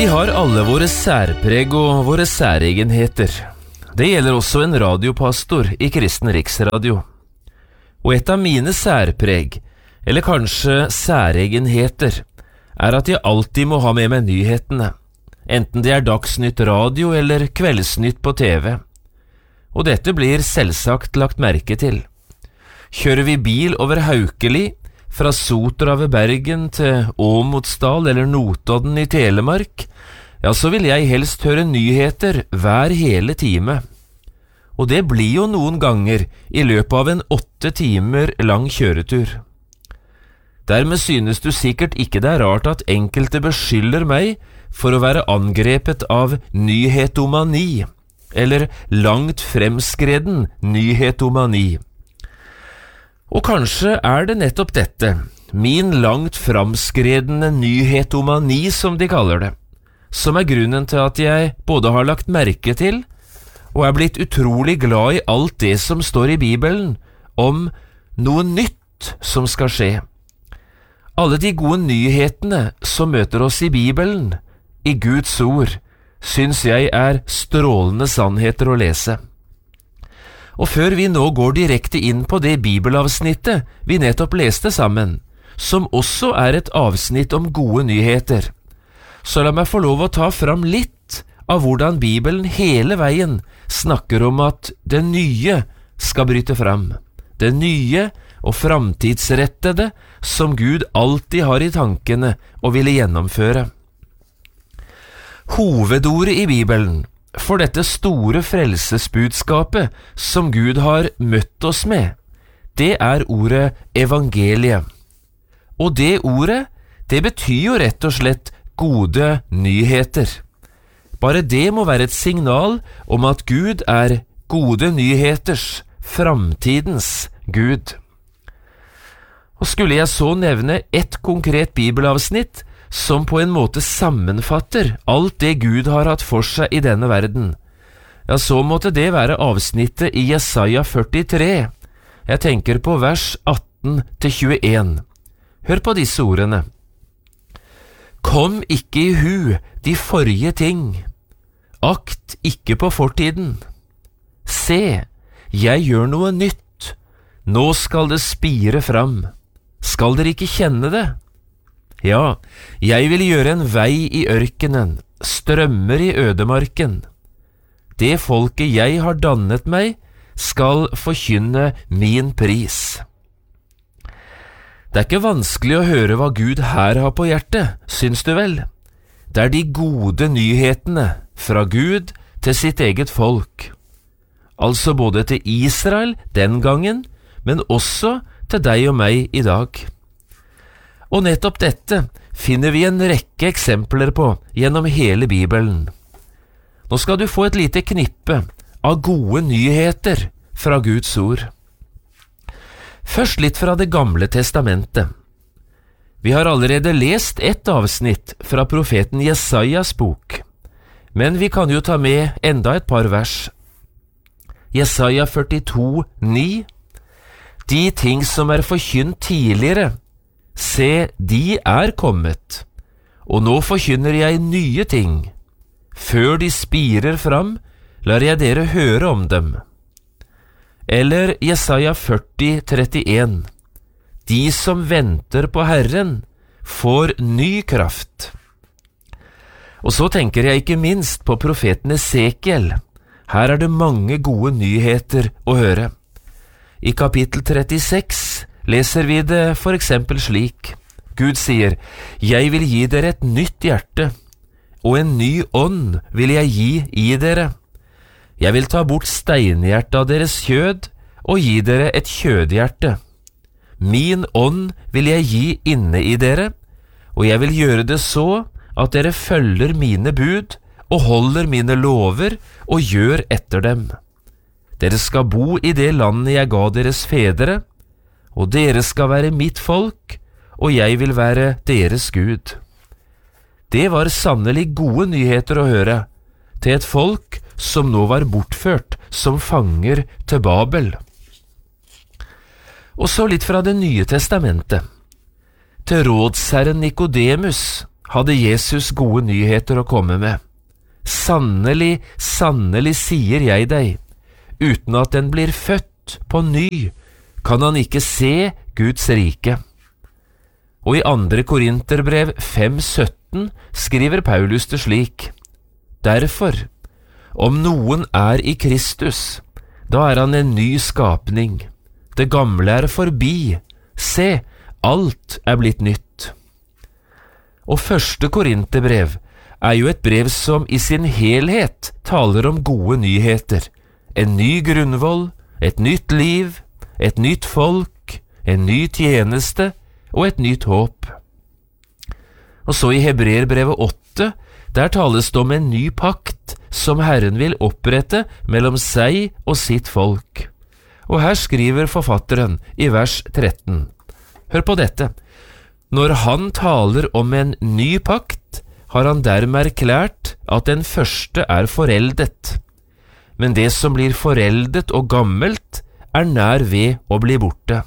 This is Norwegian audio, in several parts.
Vi har alle våre særpreg og våre særegenheter. Det gjelder også en radiopastor i Kristen Riksradio. Og et av mine særpreg, eller kanskje særegenheter, er at jeg alltid må ha med meg nyhetene, enten det er Dagsnytt radio eller Kveldsnytt på TV. Og dette blir selvsagt lagt merke til. Kjører vi bil over Haukeli, fra Sotra ved Bergen til Åmotsdal eller Notodden i Telemark, ja, så vil jeg helst høre nyheter hver hele time. Og det blir jo noen ganger i løpet av en 8 timer lang kjøretur. Dermed synes du sikkert ikke det er rart at enkelte beskylder meg for å være angrepet av nyhetomani, eller langt fremskreden nyhetomani. Og kanskje er det nettopp dette, min langt framskredende nyhetomani som de kaller det, som er grunnen til at jeg både har lagt merke til og er blitt utrolig glad i alt det som står i Bibelen om noe nytt som skal skje. Alle de gode nyhetene som møter oss i Bibelen, i Guds ord, syns jeg er strålende sannheter å lese. Og før vi nå går direkte inn på det bibelavsnittet vi nettopp leste sammen, som også er et avsnitt om gode nyheter, så la meg få lov å ta fram litt av hvordan Bibelen hele veien snakker om at det nye skal bryte fram, det nye og framtidsrettede som Gud alltid har i tankene og ville gjennomføre. Hovedordet i Bibelen for dette store frelsesbudskapet som Gud har møtt oss med, det er ordet evangeliet. Og det ordet, det betyr jo rett og slett gode nyheter. Bare det må være et signal om at Gud er gode nyheters, framtidens Gud. Og skulle jeg så nevne et konkret bibelavsnitt som på en måte sammenfatter alt det Gud har hatt for seg i denne verden, ja, så måtte det være avsnittet i Jesaja 43. Jeg tenker på vers 18-21. Hør på disse ordene. Kom ikke i hu de forrige ting, akt ikke på fortiden. Se, jeg gjør noe nytt, nå skal det spire fram. Skal dere ikke kjenne det? Ja, jeg vil gjøre en vei i ørkenen, strømmer i ødemarken. Det folket jeg har dannet meg, skal forkynne min pris. Det er ikke vanskelig å høre hva Gud her har på hjertet, syns du vel? Det er de gode nyhetene fra Gud til sitt eget folk. Altså både til Israel den gangen, men også til deg og meg i dag. Og nettopp dette finner vi en rekke eksempler på gjennom hele Bibelen. Nå skal du få et lite knippe av gode nyheter fra Guds ord. Først litt fra Det gamle testamentet. Vi har allerede lest et avsnitt fra profeten Jesajas bok, men vi kan jo ta med enda et par vers. Jesaja 42:9. De ting som er forkynt tidligere, se, de er kommet, og nå forkynner jeg nye ting. Før de spirer fram, lar jeg dere høre om dem. Eller Jesaja 40:31. De som venter på Herren, får ny kraft. Og så tenker jeg ikke minst på profeten Esekiel. Her er det mange gode nyheter å høre. I kapittel 36 leser vi det for eksempel slik. Gud sier, jeg vil gi dere et nytt hjerte, og en ny ånd vil jeg gi i dere. Jeg vil ta bort steinhjertet av deres kjød, og gi dere et kjødhjerte. Min ånd vil jeg gi inne i dere, og jeg vil gjøre det så at dere følger mine bud, og holder mine lover, og gjør etter dem. Dere skal bo i det landet jeg ga deres fedre, og dere skal være mitt folk, og jeg vil være deres Gud. Det var sannelig gode nyheter å høre, til et folk som nå var bortført som fanger til Babel. Og så litt fra Det nye testamentet. Til rådsherren Nikodemus, hadde Jesus gode nyheter å komme med. Sannelig, sannelig sier jeg deg, uten at den blir født på ny, kan han ikke se Guds rike. Og i 2. Korinterbrev 5,17 skriver Paulus det slik: Derfor, om noen er i Kristus, da er han en ny skapning. Det gamle er forbi. Se, alt er blitt nytt. Og 1. Korinterbrev er jo et brev som i sin helhet taler om gode nyheter. En ny grunnvoll, et nytt liv, et nytt folk, en ny tjeneste og et nytt håp. Og så i Hebreerbrevet 8, der tales det om en ny pakt som Herren vil opprette mellom seg og sitt folk. Og her skriver forfatteren i vers 13. Hør på dette. Når han taler om en ny pakt, har han dermed erklært at den første er foreldet. Men det som blir foreldet og gammelt, er nær ved å bli borte.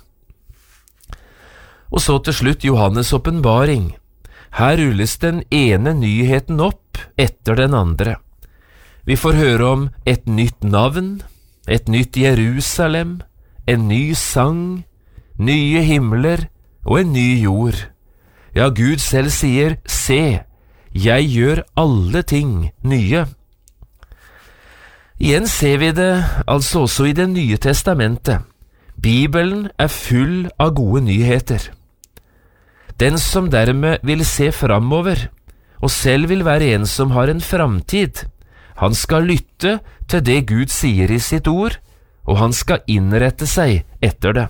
Og så til slutt Johannes' åpenbaring. Her rulles den ene nyheten opp etter den andre. Vi får høre om et nytt navn, et nytt Jerusalem, en ny sang, nye himler og en ny jord. Ja, Gud selv sier, se, jeg gjør alle ting nye. Igjen ser vi det altså også i Det nye testamentet. Bibelen er full av gode nyheter. Den som dermed vil se framover, og selv vil være en som har en framtid, han skal lytte til det Gud sier i sitt ord, og han skal innrette seg etter det.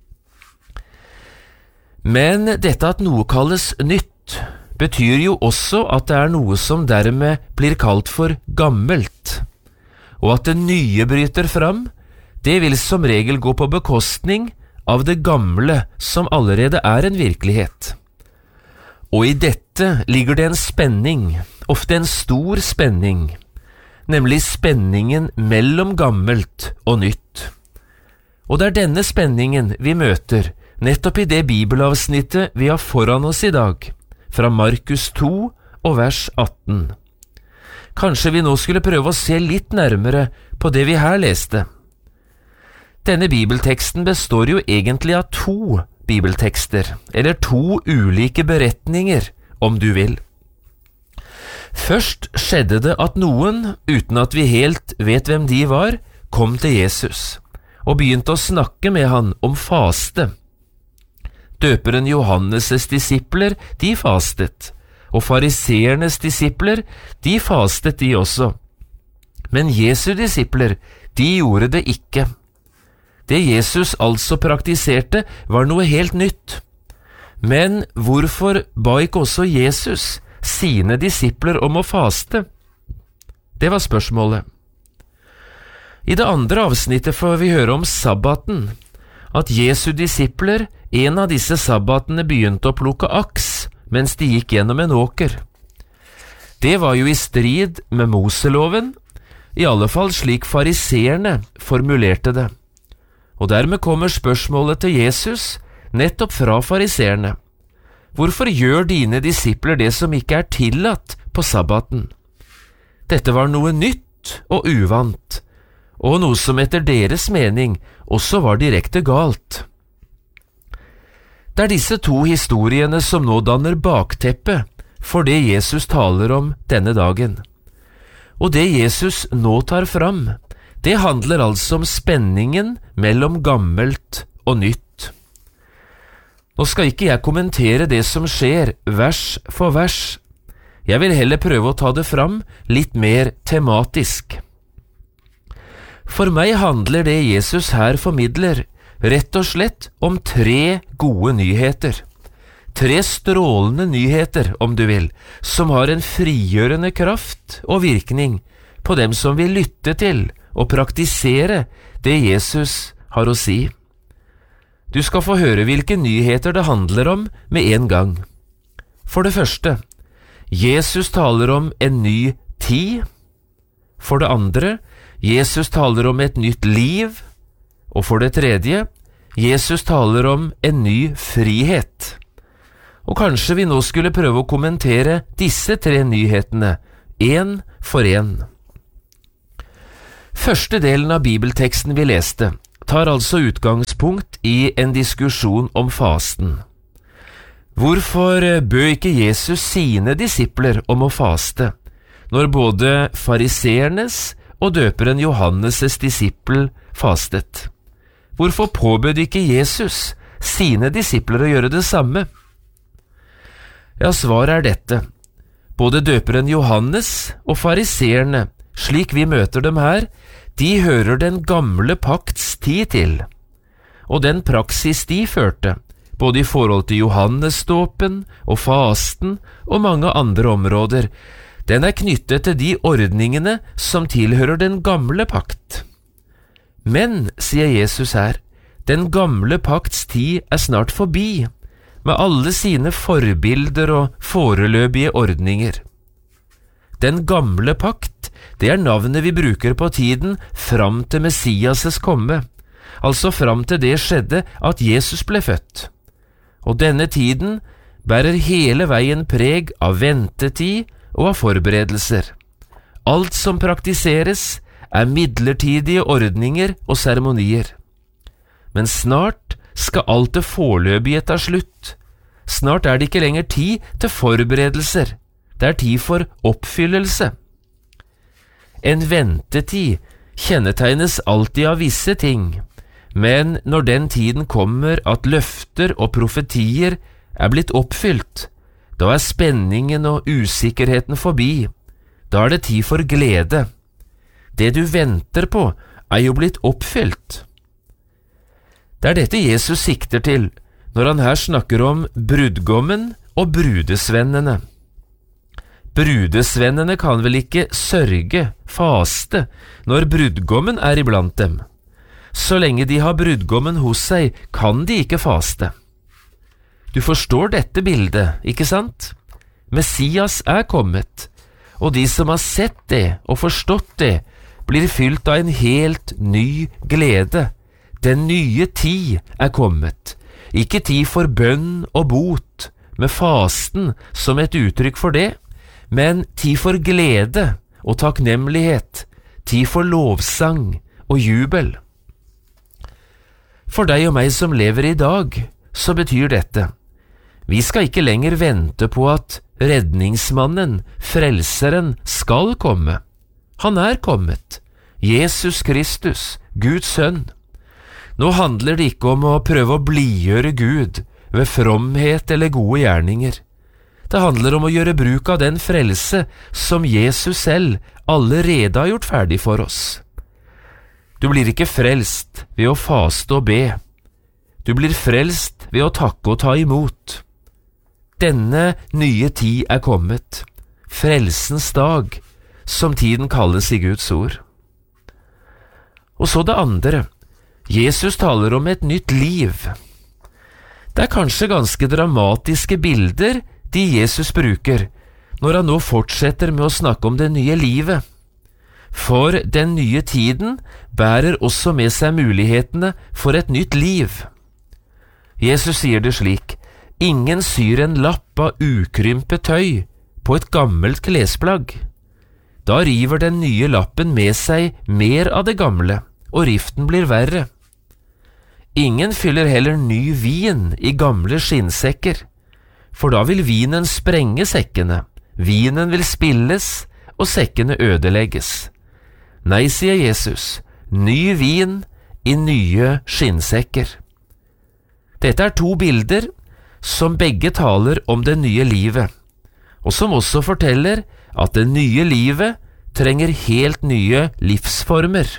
Men dette at noe kalles nytt, betyr jo også at det er noe som dermed blir kalt for gammelt. Og at det nye bryter fram, det vil som regel gå på bekostning av det gamle som allerede er en virkelighet. Og i dette ligger det en spenning, ofte en stor spenning, nemlig spenningen mellom gammelt og nytt. Og det er denne spenningen vi møter nettopp i det bibelavsnittet vi har foran oss i dag, fra Markus 2 og vers 18. Kanskje vi nå skulle prøve å se litt nærmere på det vi her leste. Denne bibelteksten består jo egentlig av 2 bibeltekster, eller 2 ulike beretninger, om du vil. Først skjedde det at noen, uten at vi helt vet hvem de var, kom til Jesus, og begynte å snakke med han om faste. Døperen Johannes' disipler, de fastet, og fariseernes disipler, de fastet de også. Men Jesu disipler, de gjorde det ikke. Det Jesus altså praktiserte, var noe helt nytt. Men hvorfor ba ikke også Jesus sine disipler om å faste? Det var spørsmålet. I det andre avsnittet får vi høre om sabbaten, at Jesu disipler en av disse sabbatene begynte å plukke aks mens de gikk gjennom en åker. Det var jo i strid med Moseloven, i alle fall slik fariseerne formulerte det. Og dermed kommer spørsmålet til Jesus nettopp fra fariseerne. Hvorfor gjør dine disipler det som ikke er tillatt på sabbaten? Dette var noe nytt og uvant, og noe som etter deres mening også var direkte galt. Det er disse 2 historiene som nå danner bakteppet for det Jesus taler om denne dagen. Og det Jesus nå tar fram, det handler altså om spenningen mellom gammelt og nytt. Nå skal ikke jeg kommentere det som skjer vers for vers. Jeg vil heller prøve å ta det fram litt mer tematisk. For meg handler det Jesus her formidler rett og slett om 3 gode nyheter. 3 strålende nyheter, om du vil, som har en frigjørende kraft og virkning på dem som vil lytte til og praktisere det Jesus har å si. Du skal få høre hvilke nyheter det handler om med en gang. For det første, Jesus taler om en ny tid. For det andre, Jesus taler om et nytt liv. Og for det tredje, Jesus taler om en ny frihet. Og kanskje vi nå skulle prøve å kommentere disse 3 nyhetene, en for en. Første delen av bibelteksten vi leste, tar altså utgangspunkt i en diskusjon om fasten. Hvorfor bød ikke Jesus sine disipler om å faste, når både fariseernes og døperen Johannes' disippel fastet? Hvorfor påbød ikke Jesus sine disipler å gjøre det samme? Ja, svaret dette. Både døperen Johannes og fariseerne, slik vi møter dem her, de hører den gamle pakts tid til, og den praksis de førte, både i forhold til Johannesdåpen og fasten og mange andre områder, den knyttet til de ordningene som tilhører den gamle pakt. Men, sier Jesus her, den gamle pakts tid snart forbi, med alle sine forbilder og foreløpige ordninger. Den gamle pakt, det navnet vi bruker på tiden fram til Messias' komme, altså fram til det skjedde at Jesus ble født. Og denne tiden bærer hele veien preg av ventetid og av forberedelser. Alt som praktiseres midlertidige ordninger og seremonier. Men snart skal alt det foreløpige ta slutt. Snart det ikke lenger tid til forberedelser. Det tid for oppfyllelse. En ventetid kjennetegnes alltid av visse ting, men når den tiden kommer at løfter og profetier blitt oppfylt, da spenningen og usikkerheten forbi. Da det tid for glede. Det du venter på jo blitt oppfylt. Det dette Jesus sikter til når han her snakker om brudgommen og brudesvennene. Brudesvennene kan vel ikke sørge, faste, når brudgommen iblant dem. Så lenge de har brudgommen hos seg, kan de ikke faste. Du forstår dette bildet, ikke sant? Messias kommet, og de som har sett det og forstått det, blir fylt av en helt ny glede. Den nye tid kommet. Ikke tid for bønn og bot, med fasten som et uttrykk for det, men tid for glede og takknemlighet, tid for lovsang og jubel. For deg og meg som lever i dag, så betyr dette: vi skal ikke lenger vente på at redningsmannen, frelseren, skal komme. Han kommet, Jesus Kristus, Guds sønn. Nå handler det ikke om å prøve å blidgjøre Gud ved fromhet eller gode gjerninger. Det handler om å gjøre bruk av den frelse som Jesus selv allerede har gjort ferdig for oss. Du blir ikke frelst ved å faste og be. Du blir frelst ved å takke og ta imot. Denne nye tid kommet, frelsens dag, som tiden kalles i Guds ord. Og så det andre. Jesus taler om et nytt liv. Det kanskje ganske dramatiske bilder de Jesus bruker, når han nå fortsetter med å snakke om det nye livet. For den nye tiden bærer også med seg mulighetene for et nytt liv. Jesus sier det slik: ingen syr en lapp av ukrympet tøy på et gammelt klesplagg. Da river den nye lappen med seg mer av det gamle, og riften blir verre. Ingen fyller heller ny vin i gamle skinnsekker, for da vil vinen sprenge sekkene, vinen vil spilles, og sekkene ødelegges. Nei, sier Jesus, ny vin i nye skinnsekker. Dette 2 bilder som begge taler om det nye livet, og som også forteller at det nye livet trenger helt nye livsformer.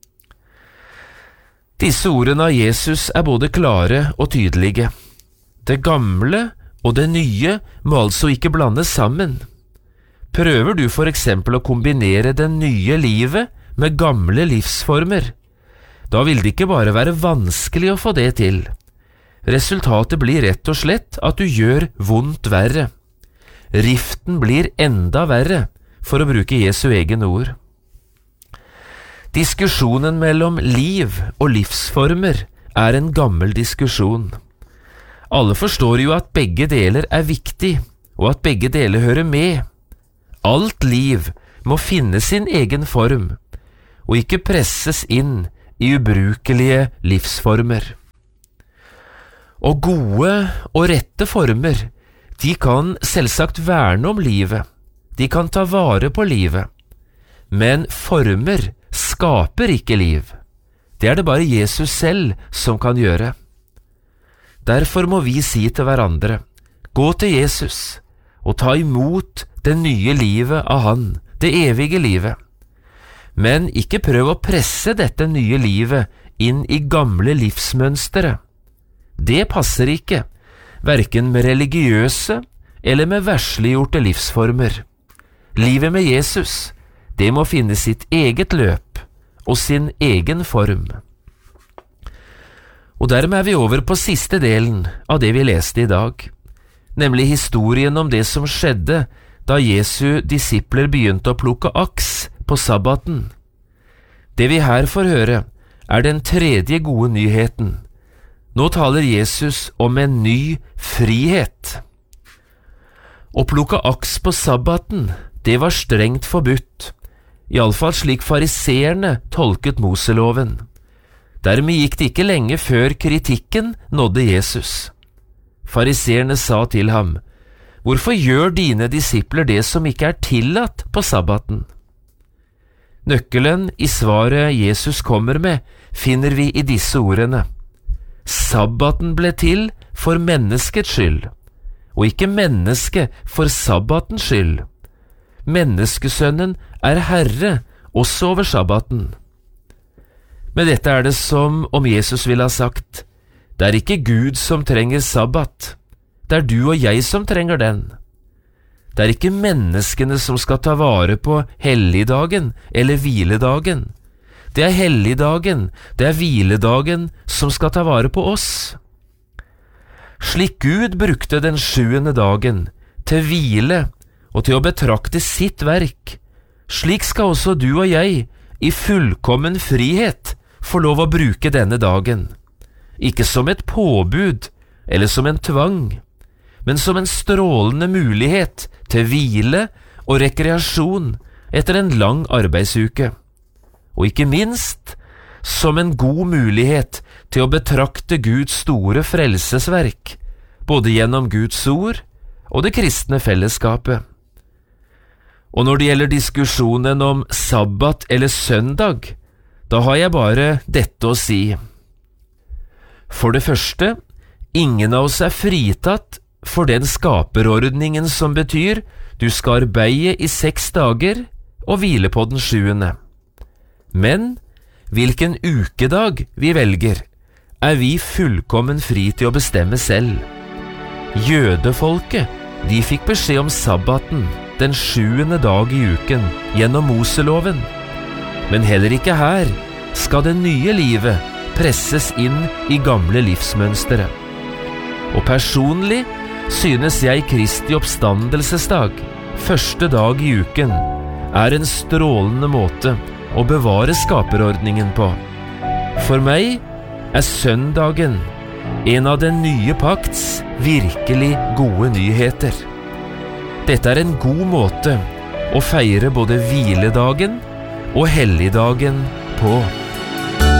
Disse ordene av Jesus både klare og tydelige. Det gamle og det nye må altså ikke blandes sammen. Prøver du for eksempel å kombinere det nye livet med gamle livsformer, da vil det ikke bare være vanskelig å få det til. Resultatet blir rett og slett at du gjør vondt verre. Riften blir enda verre, for å bruke Jesu egen ord. Diskusjonen mellom liv og livsformer en gammel diskusjon. Alle forstår jo at begge deler er viktig, og at begge deler hører med. Alt liv må finne sin egen form, og ikke presses inn i ubrukelige livsformer. Og gode og rette former, de kan selvsagt verne om livet, de kan ta vare på livet, men former skaper ikke liv. Det er det bare Jesus selv som kan gjøre. Derfor må vi si til hverandre, gå til Jesus og ta imot det nye livet av han, det evige livet. Men ikke prøv å presse dette nye livet inn i gamle livsmønstere. Det passer ikke, hverken med religiøse eller med versliggjorte livsformer. Livet med Jesus, det må finne sitt eget løp og sin egen form. Og dermed er vi over på siste delen av det vi leste i dag, nemlig historien om det som skjedde da Jesu disipler begynte å plukke aks på sabbaten. Det vi her får høre, er den tredje gode nyheten. Nå taler Jesus om en ny frihet. Å plukke aks på sabbaten, det var strengt forbudt, i alle fall slik fariseerne tolket Moseloven. Dermed gikk det ikke lenge før kritikken nådde Jesus. Fariseerne sa til ham, «Hvorfor gjør dine disipler det som ikke er tillatt på sabbaten?» Nøkkelen i svaret Jesus kommer med, finner vi i disse ordene. Sabbaten ble til for menneskets skyld, og ikke mennesket for sabbatens skyld. Menneskesønnen er herre også over sabbaten. Med dette er det som om Jesus ville ha sagt, det er ikke Gud som trenger sabbat, det er du og jeg som trenger den. Det er ikke menneskene som skal ta vare på helligdagen eller hviledagen. Det er helligdagen, det er hviledagen som skal ta vare på oss. Slik Gud brukte den 7. dagen til hvile og til å betrakte sitt verk, slik skal også du og jeg i fullkommen frihet få lov å bruke denne dagen, ikke som et påbud eller som en tvang, men som en strålende mulighet til hvile og rekreasjon etter en lang arbeidsuke, og ikke minst som en god mulighet til å betrakte Guds store frelsesverk, både gjennom Guds ord og det kristne fellesskapet. Og når det gjelder diskusjonen om sabbat eller søndag, da har jeg bare dette å si. For det første, ingen av oss er fritatt for den skaperordningen som betyr du skal arbeide i 6 dager og hvile på den 7. Men hvilken ukedag vi velger, er vi fullkommen fri til å bestemme selv. Jødefolket, de fikk beskjed om sabbaten den 7. dag i uken gjennom Moseloven. Men heller ikke her skal det nye livet presses inn i gamle livsmønstere. Og personlig synes jeg Kristi oppstandelsesdag, 1. dag i uken, er en strålende måte å bevare skaperordningen på. For meg er søndagen en av den nye pakts virkelig gode nyheter. Dette er en god måte å feire både hviledagen og helligdagen på.